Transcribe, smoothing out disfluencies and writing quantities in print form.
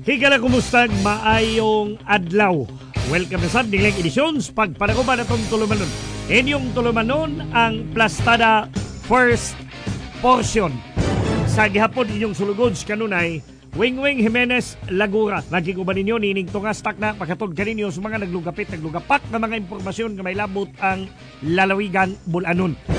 Higala kumusta maayong adlaw. Welcome sa Diling Editions. Pagpanakuban natong tulumanon. Inyong tulumanon ang Plastada First Portion. Sa gihapon inyong sulugod kanunay, Wing Jimenez Lagura. Nagkikuban ninyo, nining tungastak na pagkatod kaninyo sa mga naglugapit, naglugapak na mga impormasyon na may labot ang lalawigan Bulanon.